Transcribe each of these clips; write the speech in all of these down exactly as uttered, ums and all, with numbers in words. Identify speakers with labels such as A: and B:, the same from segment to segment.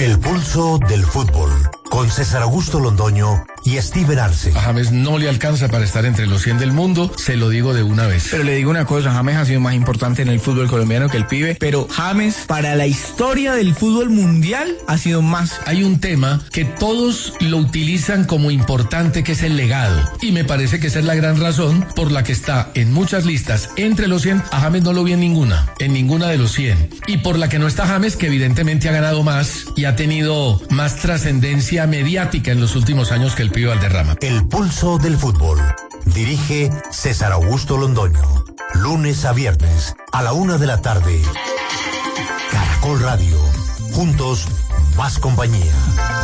A: El pulso del fútbol, con César Augusto Londoño y Steven Arce.
B: A James no le alcanza para estar entre los cien del mundo, se lo digo de una vez.
C: Pero le digo una cosa, James ha sido más importante en el fútbol colombiano que el pibe, pero James para la historia del fútbol mundial ha sido más.
B: Hay un tema que todos lo utilizan como importante, que es el legado, y me parece que esa es la gran razón por la que está en muchas listas entre los cien. A James no lo vi en ninguna, en ninguna de los cien, y por la que no está James, que evidentemente ha ganado más y ha tenido más trascendencia mediática en los últimos años que el pibe Valderrama.
A: El pulso del fútbol. Dirige César Augusto Londoño. Lunes a viernes a la una de la tarde. Caracol Radio. Juntos, más compañía.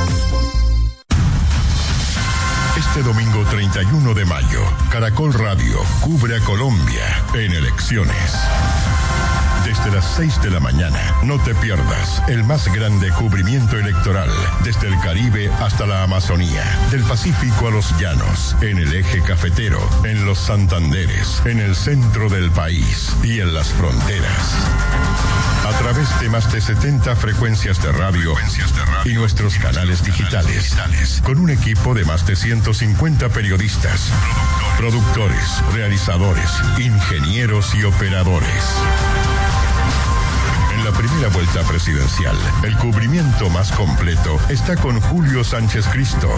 D: Este domingo treinta y uno de mayo, Caracol Radio cubre a Colombia en elecciones. Desde las seis de la mañana, no te pierdas el más grande cubrimiento electoral, desde el Caribe hasta la Amazonía, del Pacífico a los llanos, en el eje cafetero, en los Santanderes, en el centro del país y en las fronteras. A través de más de setenta frecuencias de radio, frecuencias de radio y nuestros y canales, nuestros digitales, canales digitales, con un equipo de más de ciento cincuenta periodistas, productores, productores realizadores, ingenieros y operadores. En la primera vuelta presidencial, el cubrimiento más completo está con Julio Sánchez Cristo.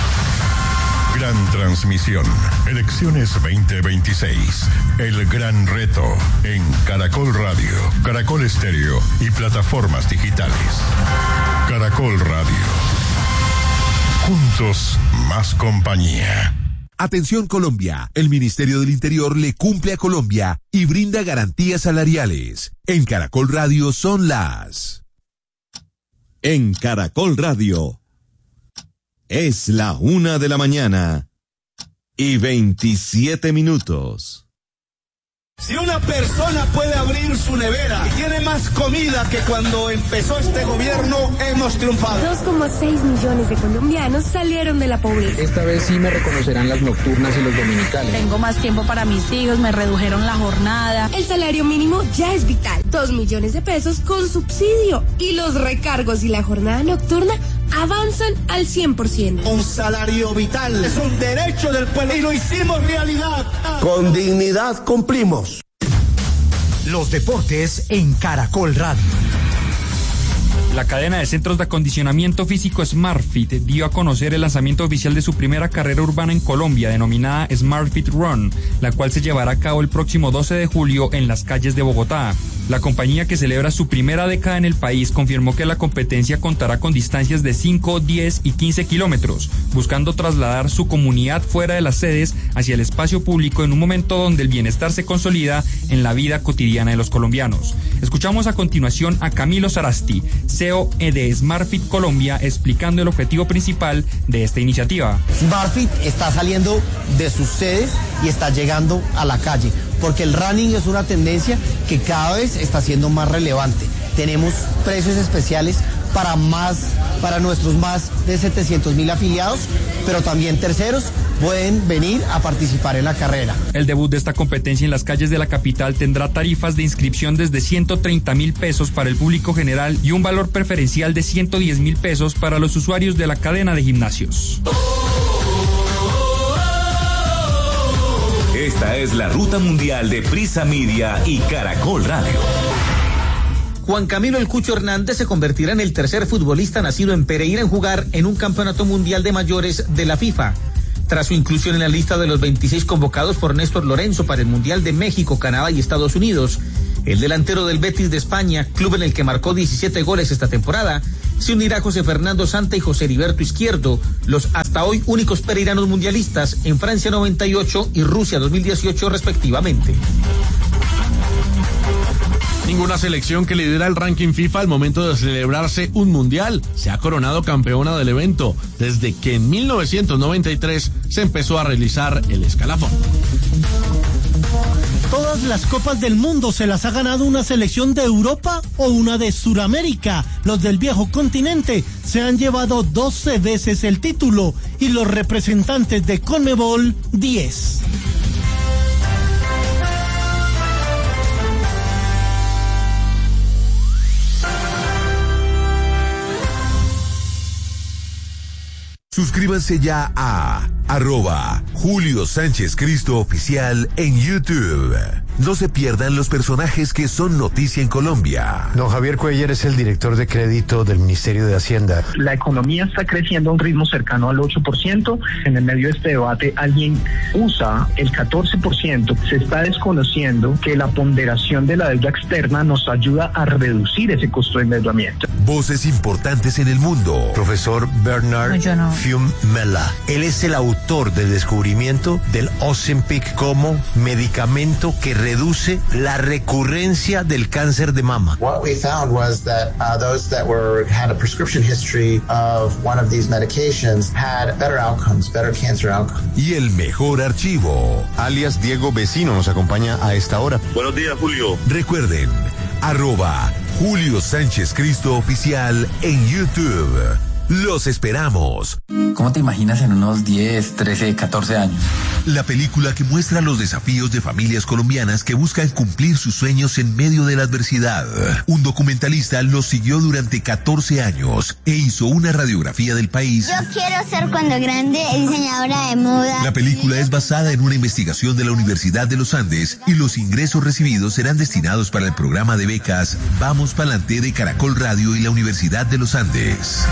D: Gran transmisión. Elecciones veinte veintiséis. El gran reto en Caracol Radio, Caracol Estéreo y plataformas digitales. Caracol Radio. Juntos, más compañía.
E: Atención Colombia, el Ministerio del Interior le cumple a Colombia y brinda garantías salariales. En Caracol Radio son las...
F: En Caracol Radio es la una de la mañana y veintisiete minutos.
G: Si una persona puede abrir su nevera y tiene más comida que cuando empezó este gobierno, hemos triunfado.
H: dos coma seis millones de colombianos salieron de la pobreza.
I: Esta vez sí me reconocerán las nocturnas y los dominicales.
J: Tengo más tiempo para mis hijos, me redujeron la jornada.
H: El salario mínimo ya es vital. Dos millones de pesos con subsidio. Y los recargos y la jornada nocturna avanzan al cien por ciento.
G: Un salario vital es un derecho del pueblo y lo hicimos realidad.
K: Con dignidad cumplimos.
A: Los deportes en Caracol Radio.
L: La cadena de centros de acondicionamiento físico SmartFit dio a conocer el lanzamiento oficial de su primera carrera urbana en Colombia, denominada SmartFit Run, la cual se llevará a cabo el próximo doce de julio en las calles de Bogotá. La compañía, que celebra su primera década en el país, confirmó que la competencia contará con distancias de cinco, diez y quince kilómetros, buscando trasladar su comunidad fuera de las sedes hacia el espacio público en un momento donde el bienestar se consolida en la vida cotidiana de los colombianos. Escuchamos a continuación a Camilo Sarasti, C E O de SmartFit Colombia, explicando el objetivo principal de esta iniciativa.
M: SmartFit está saliendo de sus sedes y está llegando a la calle, porque el running es una tendencia que cada vez está siendo más relevante. Tenemos precios especiales para más, para nuestros más de setecientos mil afiliados, pero también terceros pueden venir a participar en la carrera.
L: El debut de esta competencia en las calles de la capital tendrá tarifas de inscripción desde ciento treinta mil pesos para el público general y un valor preferencial de ciento diez mil pesos para los usuarios de la cadena de gimnasios.
N: Esta es la ruta mundial de Prisa Media y Caracol Radio.
O: Juan Camilo El Cucho Hernández se convertirá en el tercer futbolista nacido en Pereira en jugar en un campeonato mundial de mayores de la FIFA. Tras su inclusión en la lista de los veintiséis convocados por Néstor Lorenzo para el Mundial de México, Canadá y Estados Unidos, el delantero del Betis de España, club en el que marcó diecisiete goles esta temporada, se unirá a José Fernando Santa y José Heriberto Izquierdo, los hasta hoy únicos pereiranos mundialistas en Francia noventa y ocho y Rusia dos mil dieciocho respectivamente.
P: Ninguna selección que lidera el ranking FIFA al momento de celebrarse un mundial se ha coronado campeona del evento desde que en mil novecientos noventa y tres se empezó a realizar el escalafón.
Q: Todas las copas del mundo se las ha ganado una selección de Europa o una de Sudamérica. Los del viejo continente se han llevado doce veces el título y los representantes de Conmebol diez.
E: Suscríbanse ya a arroba Julio Sánchez Cristo Oficial en YouTube. No se pierdan los personajes que son noticia en Colombia.
R: Don Javier Cuellar es el director de crédito del Ministerio de Hacienda.
S: La economía está creciendo a un ritmo cercano al ocho por ciento. En el medio de este debate alguien usa el catorce por ciento. Se está desconociendo que la ponderación de la deuda externa nos ayuda a reducir ese costo de endeudamiento.
E: Voces importantes en el mundo.
R: Profesor Bernard
J: no, no.
R: Fiumella. Él es el autor del descubrimiento del Ozempic como medicamento que reduce la recurrencia del cáncer de mama.
T: What we found was that uh, those that were had a prescription history of one of these medications had better outcomes, better cancer outcomes.
E: Y el mejor archivo.
U: Alias Diego Vecino nos acompaña a esta hora.
V: Buenos días, Julio.
E: Recuerden, arroba Julio Sánchez Cristo Oficial en YouTube. Los esperamos.
W: ¿Cómo te imaginas en unos diez, trece, catorce años?
E: La película que muestra los desafíos de familias colombianas que buscan cumplir sus sueños en medio de la adversidad. Un documentalista los siguió durante catorce años e hizo una radiografía del país.
X: Yo quiero ser cuando grande diseñadora de moda.
E: La película es basada en una investigación de la Universidad de los Andes y los ingresos recibidos serán destinados para el programa de becas Vamos Pa'lante de Caracol Radio y la Universidad de los Andes.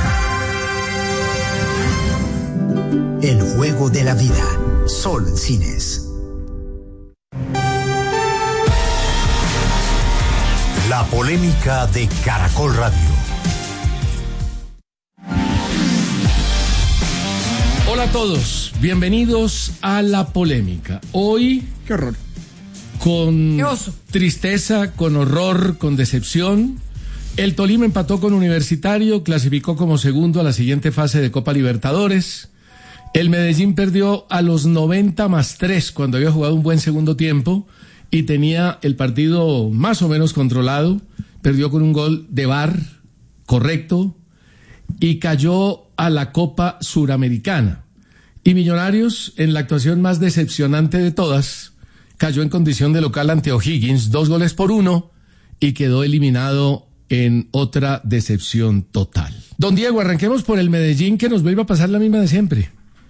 A: El juego de la vida. Sol Cines. La polémica de Caracol Radio.
B: Hola a todos, bienvenidos a La Polémica. Hoy,
C: qué horror.
B: Con
C: qué oso.
B: Tristeza, con horror, con decepción, el Tolima empató con Universitario, clasificó como segundo a la siguiente fase de Copa Libertadores. El Medellín perdió a los noventa más tres cuando había jugado un buen segundo tiempo y tenía el partido más o menos controlado. Perdió con un gol de V A R correcto y cayó a la Copa Suramericana. Y Millonarios, en la actuación más decepcionante de todas, cayó en condición de local ante O'Higgins, dos goles por uno, y quedó eliminado en otra decepción total. Don Diego, arranquemos por el Medellín, que nos vuelve a pasar la misma de siempre.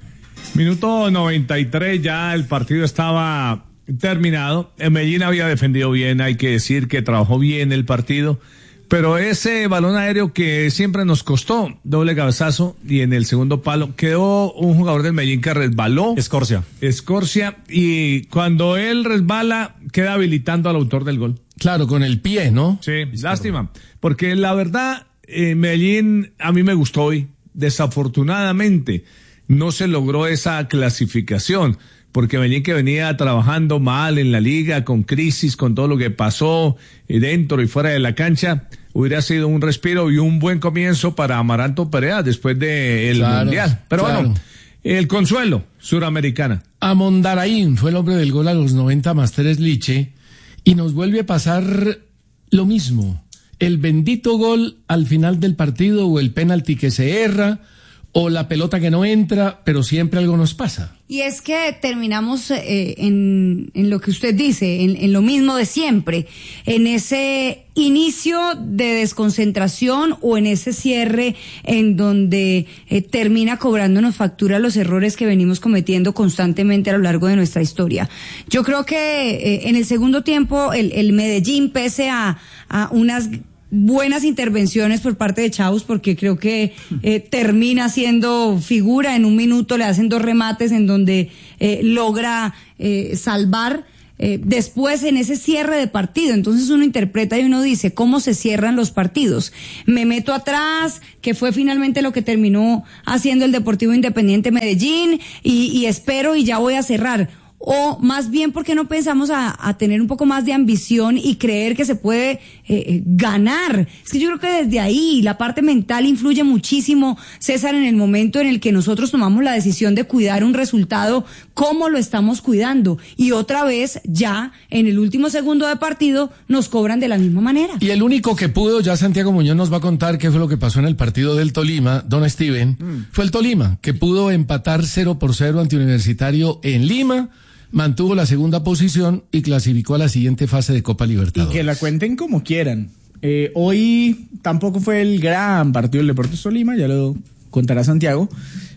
Y: Minuto noventa y tres, ya el partido estaba terminado. El Medellín había defendido bien, hay que decir que trabajó bien el partido, pero ese balón aéreo que siempre nos costó, doble cabezazo, y en el segundo palo quedó un jugador del Medellín que resbaló.
L: Escorcia.
Y: Escorcia, y cuando él resbala, queda habilitando al autor del gol.
B: Claro, con el pie, ¿no?
Y: Sí, lástima, porque la verdad, eh, Medellín a mí me gustó hoy. Desafortunadamente no se logró esa clasificación, porque Medellín, que venía trabajando mal en la liga, con crisis, con todo lo que pasó dentro y fuera de la cancha, hubiera sido un respiro y un buen comienzo para Amaranto Perea después del
B: claro,
Y: Mundial. Pero
B: claro.
Y: Bueno, el consuelo, Suramericana.
B: Amondaraín fue el hombre del gol a los noventa más tres, Liche, y nos vuelve a pasar lo mismo. El bendito gol al final del partido, o el penalti que se erra, o la pelota que no entra, pero siempre algo nos pasa.
Z: Y es que terminamos eh, en, en lo que usted dice, en, en lo mismo de siempre, en ese inicio de desconcentración o en ese cierre en donde eh, termina cobrándonos factura los errores que venimos cometiendo constantemente a lo largo de nuestra historia. Yo creo que eh, en el segundo tiempo el, el Medellín, pese a, a unas buenas intervenciones por parte de Chaus, porque creo que eh, termina siendo figura en un minuto, le hacen dos remates en donde eh, logra eh, salvar. Eh, después en ese cierre de partido, entonces uno interpreta y uno dice, ¿cómo se cierran los partidos? Me meto atrás, que fue finalmente lo que terminó haciendo el Deportivo Independiente Medellín, y, y espero y ya voy a cerrar. O más bien, ¿por qué no pensamos a, a tener un poco más de ambición y creer que se puede eh, ganar? Es que yo creo que desde ahí la parte mental influye muchísimo, César, en el momento en el que nosotros tomamos la decisión de cuidar un resultado, ¿cómo lo estamos cuidando? Y otra vez, ya en el último segundo de partido, nos cobran de la misma manera.
B: Y el único que pudo, ya Santiago Muñoz nos va a contar qué fue lo que pasó en el partido del Tolima, don Steven, mm. fue el Tolima, que pudo empatar cero por cero ante Universitario en Lima, mantuvo la segunda posición y clasificó a la siguiente fase de Copa Libertadores.
C: Y que la cuenten como quieran. Eh, hoy tampoco fue el gran partido del Deportes Tolima, ya lo contará Santiago,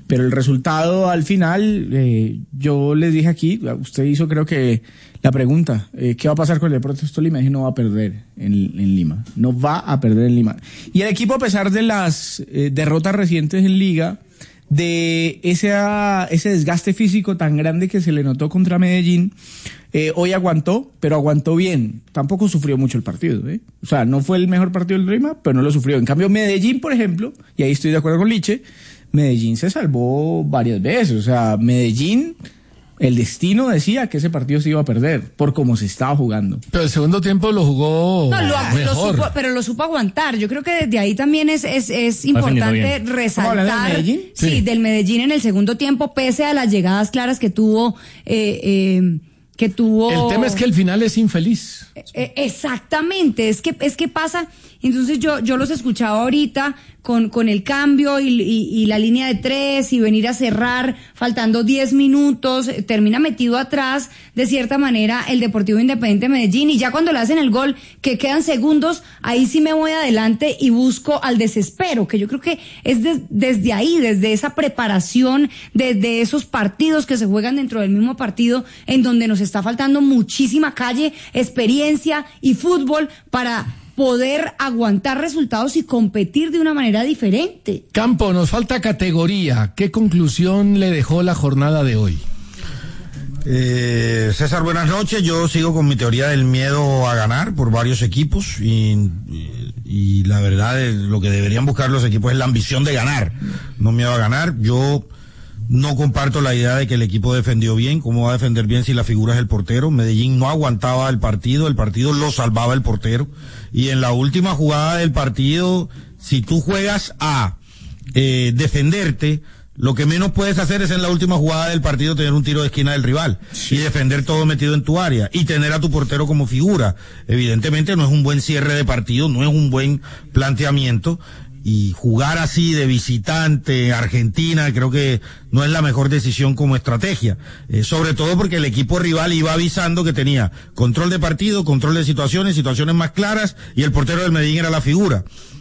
C: Pero el resultado al final, eh, yo les dije aquí, usted hizo creo que la pregunta, eh, ¿qué va a pasar con el Deportes Tolima? Dije, no va a perder en, en Lima, no va a perder en Lima. Y el equipo, a pesar de las eh, derrotas recientes en Liga, de ese, ese desgaste físico tan grande que se le notó contra Medellín, eh, hoy aguantó, pero aguantó bien. Tampoco sufrió mucho el partido, ¿eh? O sea, no fue el mejor partido del Tolima, pero no lo sufrió. En cambio, Medellín, por ejemplo, y ahí estoy de acuerdo con Liche, Medellín se salvó varias veces. O sea, Medellín, el destino decía que ese partido se iba a perder por cómo se estaba jugando.
B: Pero el segundo tiempo lo jugó
Z: no, lo,
B: mejor.
Z: Lo supo, pero lo supo aguantar. Yo creo que desde ahí también es, es, es importante resaltar.
C: ¿Del Medellín?
Z: Sí, sí, del Medellín en el segundo tiempo, pese a las llegadas claras que tuvo... Eh, eh, que tuvo...
B: El tema es que el final es infeliz.
Z: Eh, exactamente, es que, es que pasa... Entonces yo, yo los escuchaba ahorita con, con el cambio y, y, y la línea de tres y venir a cerrar faltando diez minutos, termina metido atrás de cierta manera el Deportivo Independiente de Medellín, y ya cuando le hacen el gol, que quedan segundos, ahí sí me voy adelante y busco al desespero, que yo creo que es de, desde ahí, desde esa preparación, desde esos partidos que se juegan dentro del mismo partido, en donde nos está faltando muchísima calle, experiencia y fútbol para poder aguantar resultados y competir de una manera diferente.
B: Campo, nos falta categoría. ¿Qué conclusión le dejó la jornada de hoy?
D: Eh, César, buenas noches. Yo sigo con mi teoría del miedo a ganar por varios equipos y, y, y la verdad es, lo que deberían buscar los equipos es la ambición de ganar, no miedo a ganar. Yo no comparto la idea de que el equipo defendió bien. ¿Cómo va a defender bien si la figura es el portero? Medellín no aguantaba el partido, el partido lo salvaba el portero. Y en la última jugada del partido, si tú juegas a eh, defenderte, lo que menos puedes hacer es en la última jugada del partido tener un tiro de esquina del rival, sí, y defender todo metido en tu área y tener a tu portero como figura. Evidentemente no es un buen cierre de partido, no es un buen planteamiento. Y jugar así de visitante Argentina creo que no es la mejor decisión como estrategia, eh, sobre todo porque el equipo rival iba avisando que tenía control de partido, control de situaciones, situaciones más claras, y el portero del Medellín era la figura.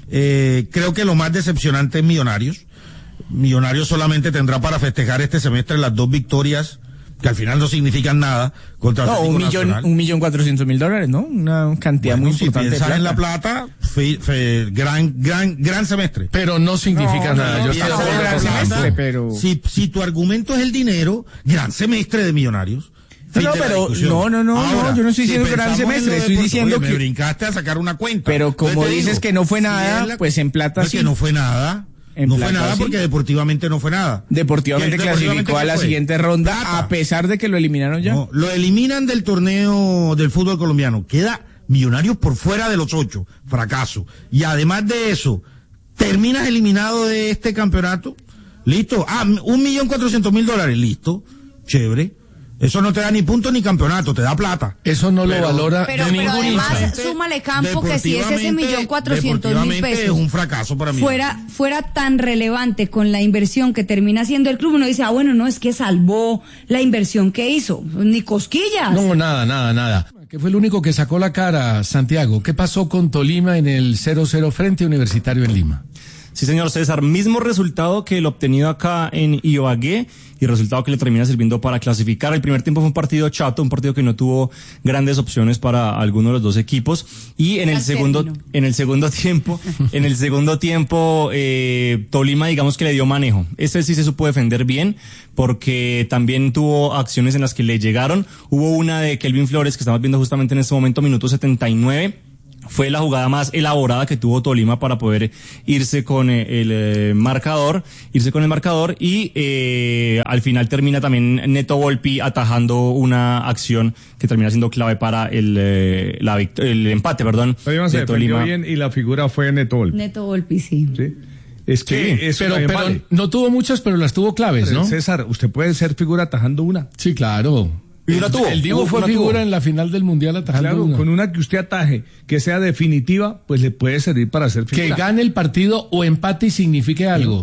D: Eh, creo que lo más decepcionante es Millonarios. Millonarios solamente tendrá para festejar este semestre las dos victorias que al final no significan nada contra
C: no, un millón, Nacional. un millón cuatrocientos mil dólares, ¿no? Una cantidad
D: bueno,
C: muy
D: si
C: importante.
D: Si piensas en la plata, fe, fe, gran, gran, gran semestre.
B: Pero no significa
D: no,
B: nada.
D: No,
B: Yo
D: estoy
B: estoy
D: de gran semestre, pero si, si tu argumento es el dinero, gran semestre de Millonarios.
C: No, pero no, no, no, Ahora, no, yo no estoy diciendo si gran semestre, estoy diciendo
D: oye,
C: que
D: me brincaste a sacar una cuenta.
C: Pero como dices digo, que no fue nada, si la... pues en plata
D: no,
C: sí.
D: Que no fue nada. En no fue nada sí. Porque deportivamente no fue nada.
C: Deportivamente clasificó deportivamente a la siguiente ronda plata. A pesar de que lo eliminaron ya.
D: No, lo eliminan del torneo del fútbol colombiano. Queda Millonarios por fuera de los ocho. Fracaso. Y además de eso, terminas eliminado de este campeonato. Listo. Ah, un millón cuatrocientos mil dólares. Listo. Chévere. Eso no te da ni punto ni campeonato, te da plata.
B: Eso no
D: pero,
B: lo valora
Z: pero,
B: de
Z: pero
B: ningún
Z: además,
B: instante.
Z: súmale, Campo, que si es ese millón cuatrocientos mil pesos
D: es un fracaso para mí.
Z: Fuera, fuera tan relevante con la inversión que termina haciendo el club, uno dice, ah, bueno, no, es que salvó la inversión que hizo. Ni cosquillas.
B: No, nada, nada, nada. Que fue el único que sacó la cara, Santiago. ¿Qué pasó con Tolima en el cero cero frente a Universitario en Lima?
F: Sí, señor César, mismo resultado que el obtenido acá en Ibagué y resultado que le termina sirviendo para clasificar. El primer tiempo fue un partido chato, un partido que no tuvo grandes opciones para alguno de los dos equipos, y en el segundo en el segundo tiempo, en el segundo tiempo eh, Tolima digamos que le dio manejo. Este sí se supo defender bien porque también tuvo acciones en las que le llegaron. Hubo una de Kelvin Flores que estamos viendo justamente en este momento, minuto setenta y nueve. Fue la jugada más elaborada que tuvo Tolima para poder irse con el eh, marcador, irse con el marcador y eh, al final termina también Neto Volpi atajando una acción que termina siendo clave para el eh, la el empate, perdón,
Y: Tolima se defendió bien y la figura fue Neto Volpi.
Z: Neto Volpi, sí.
Y: Sí. Es que
B: sí, eso pero, pero vale. No tuvo muchas, pero las tuvo claves, pero, ¿no?
Y: César, usted puede ser figura atajando una.
B: Sí, claro.
Y: Y una tuvo.
B: El Divo fue figura tuvo. En la final del Mundial atajando
Y: claro,
B: una.
Y: Con una que usted ataje, que sea definitiva, pues le puede servir para hacer figura.
B: Que gane el partido o empate y signifique algo.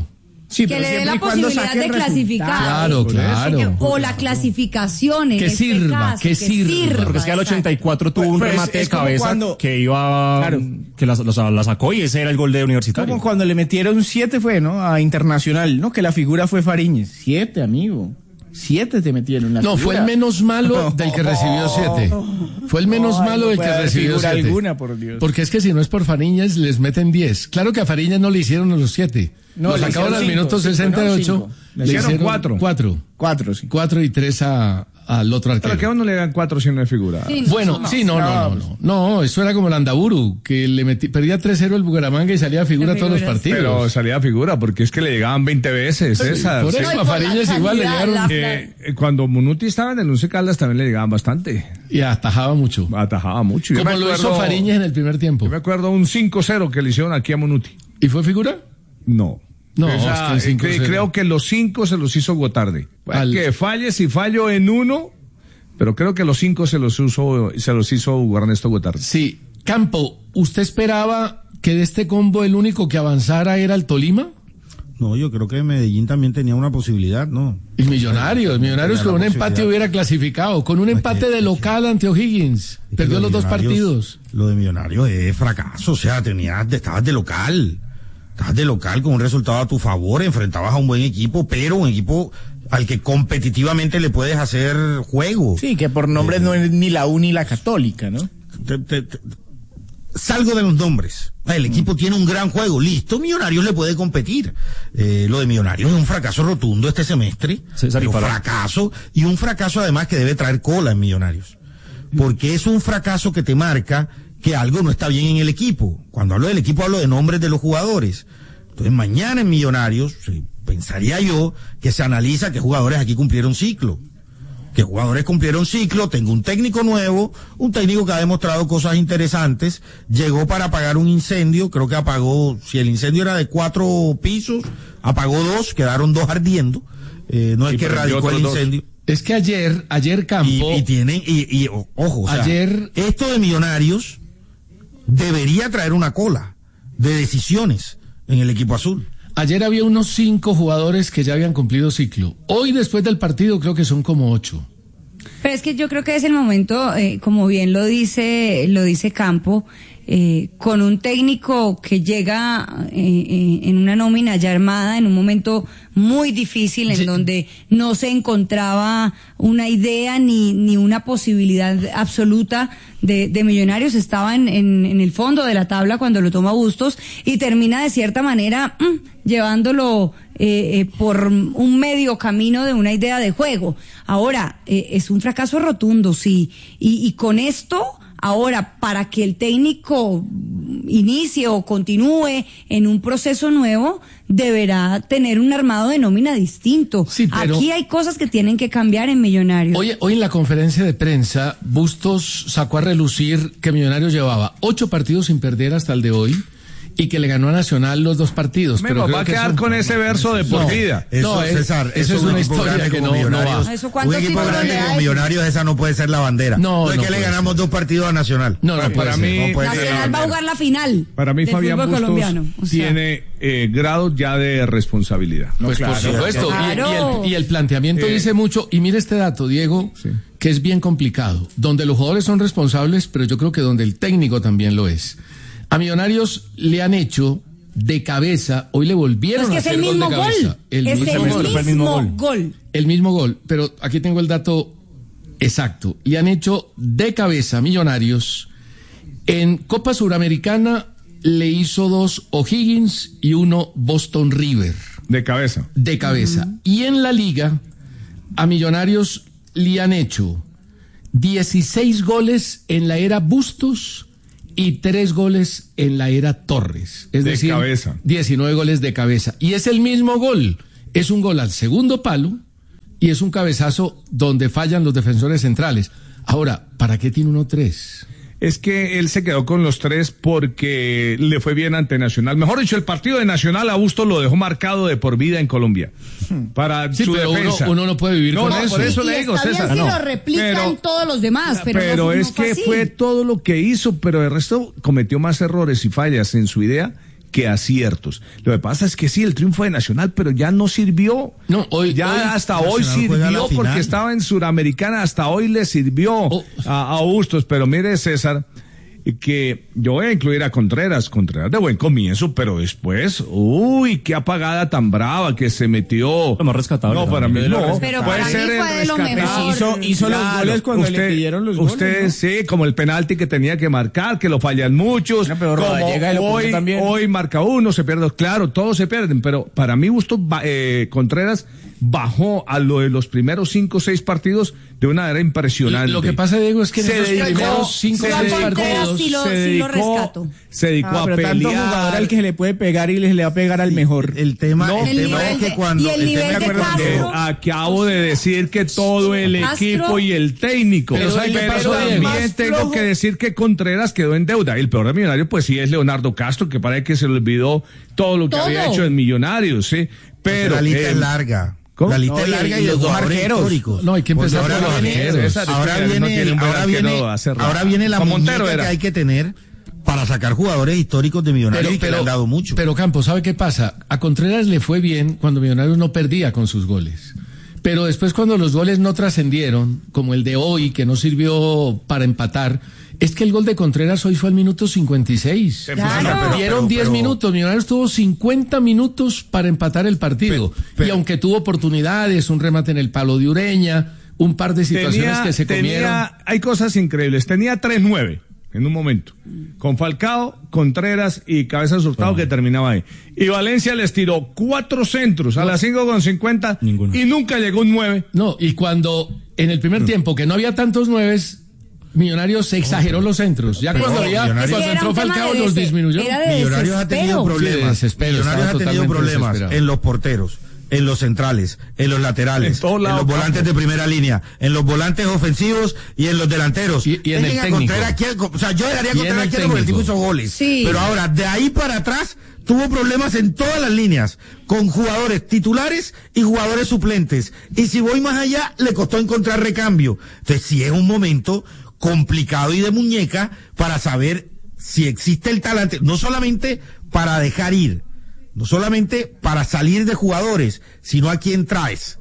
C: Sí,
Z: que
C: pero
Z: le dé
C: siempre
Z: la
C: y cuando
Z: posibilidad
C: saque
Z: de
C: el
Z: clasificar.
B: Claro, claro.
Z: O la clasificación en
B: Que
Z: este
B: sirva,
Z: caso,
B: que sirva.
F: Porque es que al ochenta y cuatro tuvo un
C: Pues,
F: remate de
C: es como
F: cabeza
C: cuando-
F: que iba,
C: Claro.
F: que la, la- la sacó y ese era el gol de Universitario.
C: Como cuando le metieron siete fue, ¿no? A Internacional, ¿no? Que la figura fue Fariñez. Siete, amigo. Siete te metieron. La
B: No,
C: figura.
B: fue el menos malo del que recibió siete. Fue el menos
C: Ay,
B: malo
C: no
B: del
C: puede
B: que
C: haber
B: recibió
C: figura
B: siete.
C: alguna, por Dios.
B: Porque es que si no es por Fariñez, les meten diez. Claro que a Fariñez no le hicieron los siete.
C: No,
B: Lo
C: le
B: sacaron
C: hicieron
B: al
C: cinco,
B: minuto
C: cinco,
B: sesenta y ocho.
C: no, cinco. Le hicieron
Y: cuatro.
B: Cuatro.
C: Cuatro, sí.
B: Cuatro y tres a, al otro
Y: Pero que a
B: arquero.
Y: uno le dan cuatro si no es figura.
Z: Sí, no,
B: Bueno,
Z: no,
B: sí, no, no, no, no. No, eso era como el Andaburu, que le metí, perdía tres cero el Bucaramanga y salía a figura
Z: De
B: todos los
Z: figuras.
B: partidos.
Y: Pero salía a figura, porque es que le llegaban veinte veces, César.
B: por
Y: Sí.
B: eso
Z: No, y
B: a
Z: por la
B: Fariñez igual le
Z: calidad,
B: llegaron
Z: la-
Y: Eh, eh, cuando Munuti estaba en el Once Caldas también le llegaban bastante.
B: y atajaba mucho.
Y: Atajaba mucho. Yo
B: Como
Y: me
B: lo hizo
Y: acuerdo-
B: Fariñez en el primer tiempo.
Y: Yo me acuerdo un cinco cero que le hicieron aquí a Munuti.
B: ¿Y fue figura?
Y: No.
B: No,
Y: Esa-
B: es que el cinco
Y: cre-
B: cero.
Y: creo que los cinco se los hizo Gotarde.
B: Al-
Y: Que falle si fallo en uno, pero creo que los cinco se los usó, se los hizo Ernesto Gotarde.
B: Sí. Campo, ¿usted esperaba que de este combo el único que avanzara era el Tolima?
D: No, yo creo que Medellín también tenía una posibilidad, ¿no?
B: Y Millonarios, Millonarios
D: Tenía
B: con
D: la
B: un empate
D: posibilidad.
B: hubiera clasificado, con un empate de local ante O'Higgins.
D: Es que
B: Perdió
D: lo
B: los
D: de
B: dos
D: Millonarios-
B: partidos.
D: Lo de Millonarios es fracaso, o sea, tenías, estabas de local. Estabas de local con un resultado a tu favor, enfrentabas a un buen equipo, pero un equipo al que competitivamente le puedes hacer juego.
C: Sí, que por nombre no es ni la U ni la Católica, ¿no?
D: Te- te- te- salgo de los nombres. El equipo tiene un gran juego, listo, Millonarios le puede competir. Eh, lo de Millonarios es un fracaso rotundo este semestre,
F: César, y
D: pero
F: para-
D: fracaso, y un fracaso además que debe traer cola en Millonarios. Porque es un fracaso que te marca que algo no está bien en el equipo. Cuando hablo del equipo hablo de nombres de los jugadores. Entonces mañana en Millonarios, sí, pensaría yo que se analiza qué jugadores aquí cumplieron ciclo. Que jugadores cumplieron ciclo, tengo un técnico nuevo, un técnico que ha demostrado cosas interesantes, llegó para apagar un incendio, creo que apagó, si el incendio era de cuatro pisos, apagó dos, quedaron dos ardiendo, eh, no es
Y: Y
D: que
Y: prendió
D: radicó el
Y: otros dos.
D: incendio.
B: Es que ayer, ayer Campo,
D: Y, y tienen, y, y o- ojo, o sea,
B: Ayer-
D: esto de Millonarios debería traer una cola de decisiones en el equipo azul.
B: ayer había unos cinco jugadores que ya habían cumplido ciclo. Hoy después del partido creo que son como ocho.
Z: Pero es que yo creo que es el momento, eh, como bien lo dice, lo dice Campo, eh, con un técnico que llega eh, eh, en una nómina ya armada en un momento muy difícil en
B: Sí.
Z: donde no se encontraba una idea ni, ni una posibilidad absoluta de, de Millonarios. Estaba en, en, en el fondo de la tabla cuando lo toma Bustos y termina de cierta manera mm, llevándolo eh, eh, por un medio camino de una idea de juego. Ahora, eh, es un fracaso rotundo, sí. Y, y con esto, ahora, para que el técnico inicie o continúe en un proceso nuevo, deberá tener un armado de nómina distinto.
B: Sí, pero-
Z: Aquí hay cosas que tienen que cambiar en Millonarios.
B: Hoy, hoy en la conferencia de prensa, Bustos sacó a relucir que Millonarios llevaba ocho partidos sin perder hasta el de hoy y que le ganó a Nacional los dos partidos.
Y: Me
B: pero creo
Y: va a
B: que
Y: quedar
B: eso-
Y: con ese verso de por
B: No.
Y: vida.
D: Eso,
B: No, es-
D: César,
B: eso es
D: un
B: una
D: equipo
B: historia
D: grande
B: que
D: como
B: no- no
D: Millonarios.
Z: va. ¿Eso
D: Un
Z: cuántos
D: equipo
Z: títulos
D: grande
Z: le da
D: como
Z: eso?
D: Millonarios, esa no puede ser la bandera.
B: No,
D: es
B: no
D: que le
B: puede
D: ganamos
B: ser.
D: dos partidos a Nacional.
B: No, no
Y: Para
B: puede
Y: mí-
B: ser.
D: No puede ser la
Z: Nacional va a
D: bandera.
Z: jugar la final.
Y: Para mí
Z: del
Y: Fabián
Z: fútbol
Y: Bustos
Z: colombiano. O sea,
Y: tiene eh, grado ya de responsabilidad.
B: Pues
C: claro,
B: por supuesto. Y-
Z: claro.
B: Y, el, y el planteamiento
Y: Eh,
B: dice mucho. Y mire este dato, Diego,
Y: Sí.
B: que es bien complicado. Donde los jugadores son responsables, pero yo creo que donde el técnico también lo es. A Millonarios le han hecho de cabeza, hoy le volvieron
Z: es que
B: a
Z: es
B: hacer
Z: el
B: gol
Z: mismo
B: de
Z: gol.
B: cabeza. El
Z: es
B: mismo
Z: el
B: gol.
Z: mismo,
F: fue el mismo gol.
Z: gol.
B: El mismo gol, pero aquí tengo el dato exacto. Le han hecho de cabeza Millonarios. En Copa Suramericana le hizo dos O'Higgins y uno Boston River.
Y: De cabeza.
B: De cabeza. Y en la liga, a Millonarios le han hecho dieciséis goles en la era Bustos y tres goles en la era Torres. Es
Y: De
B: decir,
Y: cabeza.
B: diecinueve goles de cabeza. Y es el mismo gol. Es un gol al segundo palo y es un cabezazo donde fallan los defensores centrales. Ahora, ¿para qué tiene uno tres?
Y: Es que él se quedó con los tres porque le fue bien ante Nacional. Mejor dicho, el partido de Nacional a Bustos lo dejó marcado de por vida en Colombia. Para
B: Sí,
Y: su
B: pero uno,
Y: defensa.
B: uno no puede vivir
Y: No,
B: con
Y: no,
B: eso.
Y: por eso
Z: Y
Y: le digo,
Z: está bien
Y: César.
Z: si
Y: no.
Z: lo replica
Y: Pero-
Z: en todos los demás, pero,
Y: pero
Z: no,
Y: es
Z: no
Y: que
Z: así.
Y: fue todo lo que hizo, pero el resto cometió más errores y fallas en su idea que aciertos. Lo que pasa es que sí, el triunfo de Nacional, pero ya no sirvió.
B: No, hoy
Y: ya
B: hoy,
Y: hasta hoy sirvió porque estaba en Suramericana, hasta hoy le sirvió oh. a, a Bustos, pero mire, César, que yo voy a incluir a Contreras, Contreras de buen comienzo, pero después, uy, qué apagada tan brava que se metió.
F: Lo más rescatable.
Y: No, para mí no.
Z: Pero
Y: puede
Z: para
Y: ser
Z: mí fue
Y: el
Z: de lo
Y: rescatable.
Z: mejor.
C: Hizo, hizo
Y: Claro,
C: los goles cuando
Y: usted,
C: le pidieron los goles.
Y: Usted,
C: ¿no?
Y: sí, como el penalti que tenía que marcar, que lo fallan muchos.
C: No, pero
Y: como hoy,
C: también.
Y: hoy marca uno, se pierde, claro, todos se pierden, pero para mí Bustos, eh, Contreras bajó a lo de los primeros cinco o seis partidos de una manera impresionante.
B: Lo que pasa, Diego, es que en
Y: se
B: esos
Y: dedicó,
B: primeros cinco o seis partidos
Z: sí lo,
Y: se
Z: sí
Y: dedicó,
Z: lo rescato.
Y: se dedicó
C: ah,
Y: a
C: pero
Y: pelear.
C: tanto jugador al que se le puede pegar y le, le va a pegar al mejor.
D: El tema,
Y: No,
D: el
Z: el
D: tema
Z: nivel
D: es que
Z: de-
D: cuando
Z: y el nivel
D: tema-
Z: de Castro.
Y: Acabo de decir que todo el
Z: Castro.
Y: equipo y el técnico.
B: Pero ¿sabe qué pasó,
Y: también
B: Diego?
Y: tengo que decir que Contreras quedó en deuda. El peor de Millonarios, pues sí, es Leonardo Castro, que parece que se le olvidó todo lo que
Z: Todo.
Y: había hecho en Millonarios, sí. Pero
D: la lista
Y: eh,
D: es larga.
Y: ¿cómo?
D: La lista
C: No,
D: es
C: y-
D: larga y,
C: y
D: los
C: los
D: dos
C: dos
D: arqueros históricos.
B: No, hay que empezar
D: Porque
B: por
D: ahora
B: los
D: viene,
B: arqueros.
D: ahora
Y: No
D: viene,
Y: tiene un buen
D: ahora
Y: arquero
D: viene,
Y: hace rato.
D: ahora viene la
Y: Como Montero
D: muñeca
Y: era.
D: que hay que tener para sacar jugadores históricos de Millonarios y que le han dado mucho.
B: Pero Campos, ¿sabe qué pasa? A Contreras le fue bien cuando Millonarios no perdía con sus goles. Pero después cuando los goles no trascendieron, como el de hoy, que no sirvió para empatar, es que el gol de Contreras hoy fue al minuto cincuenta y seis.
Z: Claro.
B: Dieron diez minutos, Millonarios tuvo cincuenta minutos para empatar el partido.
D: Pero- pero-
B: y aunque tuvo oportunidades, un remate en el palo de Ureña, un par de situaciones
Y: tenía,
B: que se
Y: tenía-
B: comieron.
Y: hay cosas increíbles. Tenía tres nueve en un momento. Con Falcao, Contreras y Cabezas Hurtado, que terminaba ahí. Y Valencia les tiró cuatro centros a las cinco con cincuenta
F: Ninguno.
Y: y nunca llegó un nueve.
B: No, y cuando en el primer tiempo que no había tantos nueves, Millonarios se exageró los centros. Ya
D: Pero
B: cuando había,
D: Millonarios-
B: cuando
Z: Es que era
B: entró
Z: un tema
B: Falcao
Z: de
B: los
Z: des-
B: disminuyó.
Z: era de
D: Millonarios ha tenido
Z: desespero.
D: problemas.
B: Sí, de desespero,
D: Millonarios
B: estaba
D: ha tenido
B: totalmente
D: problemas
B: desesperado.
D: en los porteros, en los centrales, en los laterales,
Y: En todos
D: en
Y: lados,
D: los volantes
Y: campo.
D: de primera línea, en los volantes ofensivos y en los delanteros.
B: Y- y en
D: Dejen
B: el
D: a
B: técnico.
D: Contreras quieto, o sea, yo dejaría a
B: Y en
D: Contreras
B: el
D: quieto porque el tipo
B: técnico.
D: hizo goles.
Z: Sí.
D: Pero ahora, de ahí para atrás, tuvo problemas en todas las líneas, con jugadores titulares y jugadores suplentes. Y si voy más allá, le costó encontrar recambio. Entonces, sí es un momento complicado y de muñeca para saber si existe el talante, no solamente para dejar ir, no solamente para salir de jugadores, sino a quién traes.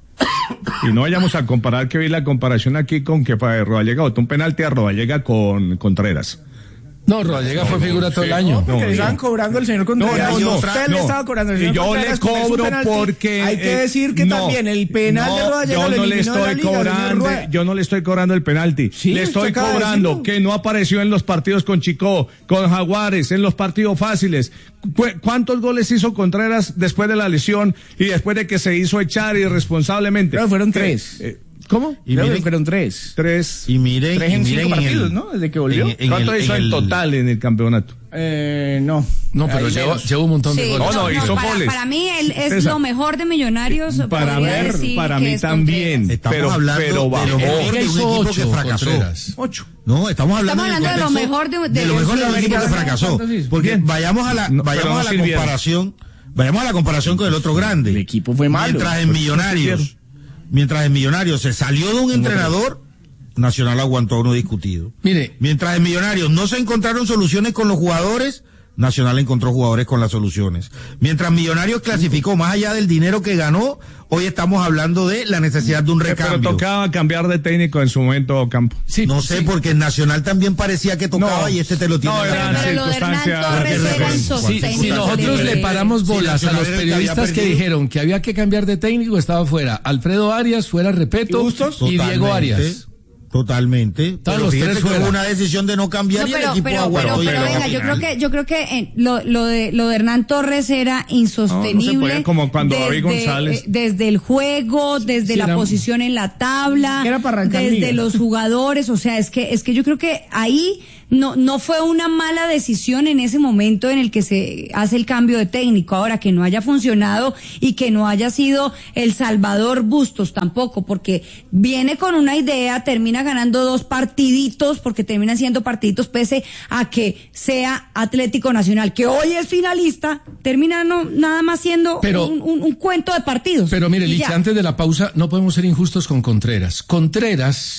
Y: Y no vayamos a comparar, que vi la comparación aquí con que fue Rodallega botó un penalti a Rodallega con Contreras.
B: No, Rodallega fue figura todo el año.
C: Porque
Y: No,
C: le estaban
Y: no.
C: cobrando el señor Contreras.
Y: No, no, no,
C: Usted le
Y: no.
C: estaba cobrando el
Y: Y
C: señor
Y: yo
C: Contreras.
Y: le
C: como es un
Y: cobro
C: penalti.
Y: porque
C: Hay que
Y: eh,
C: decir que
Y: no,
C: también el penal
Y: no,
C: de Rodallega
Y: yo
C: lo
Y: no le
C: eliminó de la
Y: estoy
C: liga, señor
Y: cobrando,
C: Rueda.
Y: yo no le estoy cobrando el penalti.
C: Sí,
Y: le
C: usted
Y: estoy
C: acaba de
Y: cobrando
C: decirlo.
Y: que no apareció en los partidos con Chico, con Jaguares, en los partidos fáciles. Cu- ¿Cuántos goles hizo Contreras después de la lesión y después de que se hizo echar irresponsablemente?
C: Creo que fueron
Y: Que-
C: tres.
Y: eh, ¿Cómo?
D: Y
C: Creo que
D: miren-
C: fueron tres.
Y: Tres.
D: Y miren,
C: Tres
D: y
C: en
D: miren
C: cinco
D: en
C: partidos,
D: el-
C: ¿no? Desde que volvió.
D: en- en
Y: ¿Cuánto
D: el-
Y: hizo
D: en
Y: en
D: el-
Y: total en el campeonato?
C: Eh, no.
B: No, pero
C: Ahí
B: lleva,
C: menos.
B: lleva un montón de
Z: Sí,
B: goles.
Y: No, no, hizo
Z: para,
Y: goles.
Z: para mí él es
Y: César.
Z: lo mejor de Millonarios.
Y: Para
Z: podría
Y: ver,
Z: decir
Y: para
Z: que
Y: mí
Z: es
Y: también.
Z: Contreras.
D: Estamos
Y: pero,
D: hablando
Y: pero
D: de
Y: bajó.
D: lo mejor
B: Él
D: de un
B: hizo
D: equipo que
B: ocho,
D: fracasó.
B: Contreras.
Y: Ocho.
D: No, estamos hablando,
Z: Estamos
D: en el
Z: hablando de lo
D: contexto
Z: mejor de- de-
D: de lo mejor de un
Z: de-
D: equipo que
Z: de-
D: fracasó.
Y: de-
D: Porque
Y: Bien.
D: vayamos a la,
Y: No, pero
D: vayamos
Y: no
D: a la
Y: sirvieron.
D: comparación, vayamos a la comparación con el otro grande.
C: El equipo fue malo.
D: Mientras en
Y: Pues,
D: Millonarios, mientras en Millonarios se salió de un entrenador, Nacional aguantó a uno discutido.
B: Mire,
D: Mientras en Millonarios no se encontraron soluciones con los jugadores, Nacional encontró jugadores con las soluciones. Mientras Millonarios clasificó más allá del dinero que ganó, hoy estamos hablando de la necesidad de un
Y: Pero
D: recambio.
Y: tocaba cambiar de técnico en su momento, Campo.
B: sí,
D: No sé,
B: sí.
D: porque en Nacional también parecía que tocaba
Y: No,
D: y este te lo tiene.
Y: no,
D: en la
Y: eran
D: mano.
Z: Pero lo de Hernán
Y: circunstancias
Z: Torres
Y: de
Z: era
Y: referencia.
B: Sí,
Z: insostenible.
B: si nosotros le paramos
D: Sí,
B: bolas a
D: Nacional
B: los
D: era el que había
B: periodistas que
D: perdido.
B: dijeron que había que cambiar de técnico, estaba fuera Alfredo Arias, fuera Repeto
C: ¿Y Bustos?
B: y Diego
D: Totalmente,
B: Arias.
D: Totalmente. Pero
B: los
D: fíjate
B: tres
D: que
B: fuera.
D: hubo una decisión de no cambiar
Z: No,
D: y el
Z: pero,
D: equipo
Z: pero,
D: aguantó
Z: pero,
D: y
Z: pero
D: llegó a
Z: venga, yo creo
D: final.
Z: que, yo creo que eh, lo, lo de, lo de Hernán Torres era insostenible.
Y: No, no se puede, como cuando David González.
Z: eh, desde el juego, desde
B: Sí,
Z: la
B: era-
Z: posición en la tabla,
C: Era para arrancar
Z: desde
C: liga.
Z: los jugadores, o sea, es que, es que yo creo que ahí no, no fue una mala decisión en ese momento en el que se hace el cambio de técnico. Ahora, que no haya funcionado y que no haya sido el Salvador Bustos tampoco, porque viene con una idea, termina ganando dos partiditos, porque terminan siendo partiditos pese a que sea Atlético Nacional, que hoy es finalista, termina no, nada más siendo
B: Pero-
Z: un, un- un cuento de partidos.
B: Pero mire,
Z: Y
B: Licha,
Z: ya.
B: antes de la pausa, no podemos ser injustos con Contreras. Contreras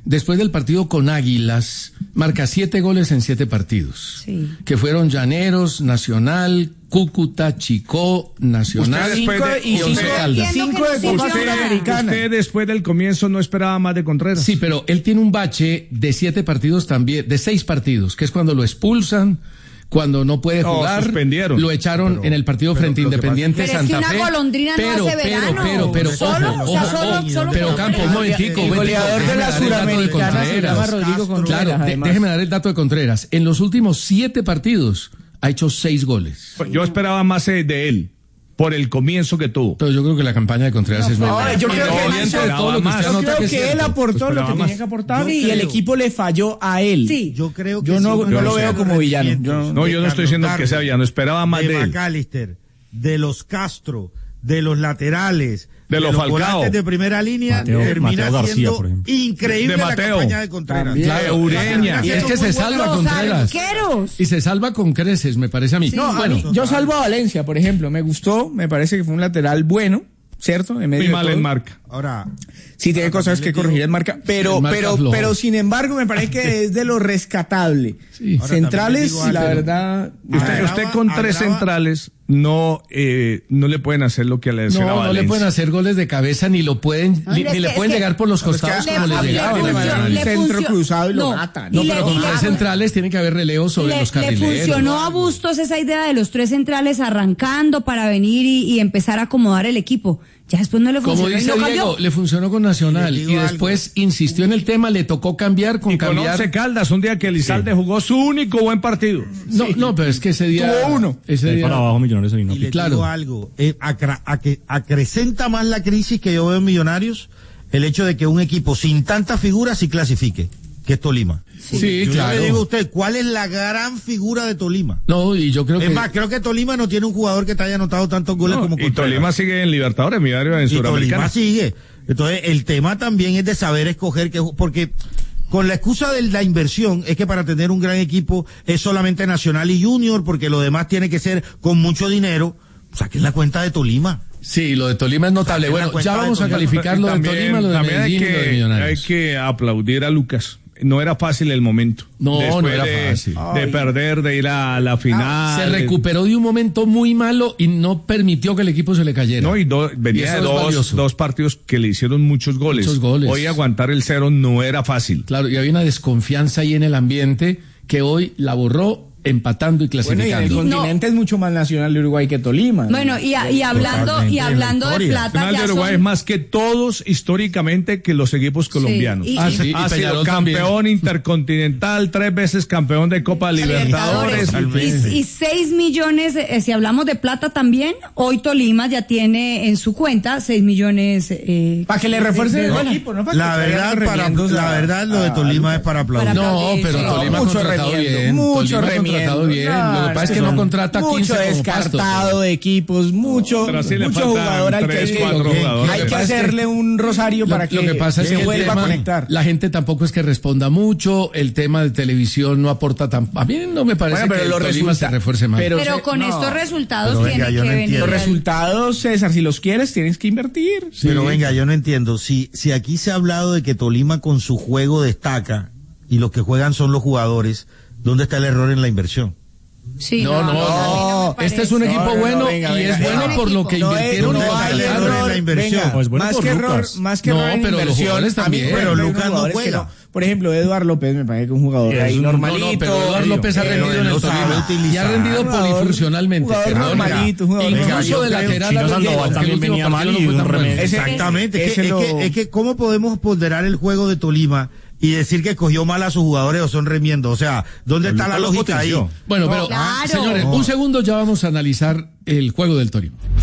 B: después del partido con Águilas, marca siete goles en siete partidos.
Z: Sí.
B: Que fueron Llaneros, Nacional, Cúcuta, Chicó, Nacional
C: Usted después de-
B: y
C: y
B: Once
C: cinco-
B: Caldas.
C: cinco de Copa
Y: Usted,
C: Suramericana.
Y: usted después del comienzo no esperaba más de Contreras.
B: Sí, pero él tiene un bache de siete partidos también, de seis partidos, que es cuando lo expulsan, cuando no puede
Y: No,
B: jugar.
Y: suspendieron.
B: Lo echaron
Y: Pero-
B: en el partido
Y: pero
B: frente a
Y: lo que
B: Independiente
Z: pasa- Pero es que
B: Santa
Z: una
B: Fe.
Z: golondrina no
B: pero,
Z: hace
B: pero,
Z: verano.
B: pero, pero,
Z: Solo,
B: ojo,
Z: o sea,
B: ojo,
Z: solo-
B: ojo,
Z: solo
B: pero
Z: con
B: Campo, un
Z: Contreras.
B: momentico,
C: El
B: un
C: goleador
B: momentico,
C: de la
B: déjeme dar el dato de
C: Suramericana se
B: Contreras.
C: llama Rodrigo Contreras,
B: Claro, de-
C: además.
B: déjeme dar el dato de Contreras. En los últimos siete partidos ha hecho seis goles.
Y: Yo esperaba más eh, de él, por el comienzo que tuvo.
B: Pero yo creo que la campaña de Contreras es muy
C: No,
B: buena.
C: yo creo que
B: Independiente de todo lo que usted
C: Yo
B: anota
C: creo
B: que es
C: que él
B: cierto.
C: aportó lo
Y: Esperaba
C: que
Y: más.
C: tenía que aportar
G: Yo
C: y
G: creo-
C: el equipo le falló a él.
Z: Sí.
G: Yo creo que
C: Yo
G: sí,
C: no,
G: uno
C: no
G: de
C: lo
G: los
C: veo como villano.
G: rendimientos
C: Yo-
Y: No, yo no
G: de
Y: estoy diciendo
G: Carlos
Y: que sea
G: Carlos,
Y: villano, esperaba más de él.
G: McAllister, de los Castro, de los laterales,
Y: De los Falcao.
G: volantes de primera línea,
F: Mateo-
G: termina
F: Mateo García,
G: siendo
F: por ejemplo.
G: increíble
Y: De
G: la
Y: Mateo.
G: campaña de Contreras.
C: También.
Y: Claro, Ureña.
B: Y es que se salva
Z: Los
B: Contreras.
Z: arqueros.
B: Y se salva con creces, me parece a mí.
C: No, a
B: bueno,
C: mí- yo salvo a Valencia, por ejemplo. Me gustó, me parece que fue un lateral bueno, ¿cierto? En medio
Y: Muy
C: de
Y: mal
C: todo.
Y: en marca.
G: Ahora,
C: Sí, tiene cosas que corregir en marca, pero,
B: En marca
C: pero,
B: floja.
C: pero sin embargo me parece que es de lo rescatable.
B: Sí.
G: Ahora,
C: Centrales,
G: también le digo
C: la
G: algo.
C: verdad.
Y: Usted,
G: Agrava-
Y: usted con tres
G: agrava-
Y: centrales no eh, no le pueden hacer lo que le hacía a
B: no, no
Y: Valencia.
B: le pueden hacer goles de cabeza, ni lo pueden,
Z: No,
B: ni,
Z: es
B: ni le
Z: que-
B: pueden
Z: es que-
B: llegar por los costados
C: que
B: como
C: le-
B: le
C: le
B: llegaban.
C: funciona-
B: a Nacional.
C: le centro
Z: funcio-
C: cruzado y lo
Z: no,
C: matan.
Z: y
B: No,
Z: le-
B: pero
Z: y
B: con
Z: le-
B: tres centrales tiene que haber relevo sobre
Z: le,
B: los
Z: le
B: carrileros.
Z: funcionó a Bustos esa idea de los tres centrales arrancando para venir y, y empezar a acomodar el equipo. Ya después no le
B: Como
Z: funcionó y
B: dice
Z: no
B: Diego,
Z: cambió.
B: le funcionó con Nacional
G: Y
B: y,
G: le digo
B: después insistió en el tema, le tocó cambiar con
Y: Y con
B: cambiar.
Y: Once Caldas, un día que Elizalde jugó su único buen partido.
B: No, no, pero es que ese día
C: Tuvo uno.
B: Ese
F: De ahí
B: día
F: para abajo Millonarios se vino.
G: y le
B: claro.
G: digo algo, eh, acra- a que acrecenta más la crisis que yo veo en Millonarios el hecho de que un equipo sin tantas figuras sí clasifique, que es Tolima.
B: Sí,
G: yo
B: claro.
G: le digo a usted, ¿cuál es la gran figura de Tolima?
B: No, y yo creo
G: Es
B: que
G: más, creo que Tolima no tiene un jugador que te haya anotado tantos goles
Y: No,
G: como
Y: y
G: Contreras.
Y: Tolima sigue en Libertadores, Millonarios en
G: Y Tolima
Y: Suramericana.
G: sigue. Entonces, el tema también es de saber escoger que, porque con la excusa de la inversión es que para tener un gran equipo es solamente Nacional y Junior, porque lo demás tiene que ser con mucho dinero. Saquen la cuenta de Tolima.
B: sí, lo de Tolima es notable.
G: Saquen la
B: Bueno,
G: cuenta
B: ya
G: de
B: vamos a
G: Tolima.
B: calificar lo de
Y: También-
B: Tolima, lo de
Y: también hay
B: Medellín y lo de
Y: que, hay
B: Millonarios.
Y: que aplaudir a Lucas. No era fácil el momento.
B: No,
Y: Después
B: no era
Y: de,
B: fácil.
Y: de perder, de ir a la final.
B: Se recuperó de un momento muy malo y no permitió que el equipo se le cayera.
Y: No, y do-
B: Y
Y: venía
B: eso
Y: de
B: es
Y: dos,
B: valioso.
Y: dos partidos que le hicieron muchos goles.
B: Muchos goles.
Y: Hoy aguantar el cero no era fácil.
B: Claro, y había una desconfianza ahí en el ambiente que hoy la borró empatando y
C: Bueno, y en el
B: clasificando.
C: continente es mucho más nacional de Uruguay que Tolima.
Z: Bueno, y, a- y hablando y hablando de plata,
Y: Nacional de
Z: ya
Y: Uruguay
Z: son-
Y: es más que todos históricamente que los equipos colombianos.
Z: y-
B: Ah,
Z: y-
B: sí, y
Y: ha sido
B: Peñarol
Y: campeón intercontinental, tres veces campeón de Copa Libertadores.
Z: Y, y seis millones, eh, si hablamos de plata también, hoy Tolima ya tiene en su cuenta seis millones. Eh,
C: Para que le
Z: de-
C: refuercen
Z: de
C: el
Z: dólares.
C: equipo, ¿no? Para
G: La
C: que
G: verdad,
C: vayan
G: para,
C: remiendos
G: la
C: a-
G: verdad, lo de
C: a-
G: Tolima es para aplaudir.
B: No, pero
Z: Sí,
B: Tolima ha
C: mucho
B: contratado
C: remiendo,
B: bien.
C: mucho
B: Tolima ha contratado
C: remiendo.
B: bien.
C: No,
B: Lo que pasa es que
C: no.
B: no contrata
C: mucho
B: quince como
C: descartado
B: Pasto.
C: de equipos, mucho,
Y: Pero sí le
C: mucho
Y: faltan
C: jugador hay
Y: tres,
C: que,
Y: cuatro
C: que-
Y: jugadores.
C: hay
B: Lo que
C: que
B: pasa es que-
C: hacerle un rosario
B: Lo,
C: para que,
B: lo que pasa es que,
C: que
B: el
C: vuelva
B: tema-
C: a conectar.
B: la gente tampoco es que responda mucho, el tema de televisión no aporta tan... A mí no me parece
C: Bueno, pero
B: que
C: los
B: Tolima se
C: resulta-
B: refuerce más.
C: pero-
Z: Pero
C: se-
Z: con
C: no.
Z: estos resultados
G: Pero venga,
Z: tiene
G: yo
Z: que
G: no
Z: venir.
G: entiendo.
C: Los
Z: al-
C: resultados, César, si los quieres, tienes que invertir.
G: Pero venga, yo no entiendo. Si, si aquí se ha hablado de que Tolima con su juego destaca y los que juegan son los jugadores, ¿dónde está el error en la inversión?
Z: Sí,
B: No, no,
Z: a mí
B: no.
Z: me
B: Este es un
Z: parece.
B: equipo
C: No, no, no,
B: bueno
C: venga,
B: y
C: venga,
B: es
C: venga.
B: bueno por lo que
C: No es-
B: invirtieron.
C: no
B: en
C: hay
B: contratar.
C: error
G: en la inversión.
C: venga,
F: Pues bueno
C: más
F: por
C: que
F: Lucas.
C: error, más que
B: No,
C: error en
B: pero los
C: inversión.
B: jugadores
C: a mí,
B: también.
C: por
G: Pero
C: ejemplo, hay
G: Lucas no
C: jugadores que
G: juega.
C: Por ejemplo, Eduardo López me parece que es un jugador
F: Es
C: ahí
F: un-
C: normalito.
B: No, no, pero Eduardo López ha
C: pero
B: rendido en
G: él
B: el
G: lo sabe
B: Tolima y ha
G: utilizar.
B: rendido
C: Jugador-
B: polifuncionalmente.
C: jugador
B: Perdón,
C: normalito, jugador
B: incluso
G: normalito.
B: de
G: Yo creo
B: lateral
F: Chino
B: ha rendido,
F: Sandoval
B: aunque el
F: también
B: último
F: venía mal
B: partido
F: y
B: no fue tan
F: un
B: bueno.
F: remedio.
C: Ese-
G: Exactamente. Es
C: ese
G: que,
C: lo-
G: es, que, es que, ¿cómo podemos ponderar el juego de Tolima y decir que cogió mal a sus jugadores o son remiendos? O sea, ¿dónde está la
F: Lucas lo
G: lógica ahí?
F: potenció.
B: Bueno,
Z: No,
B: pero
Z: claro.
B: señores, un segundo ya vamos a analizar el juego del Tolima.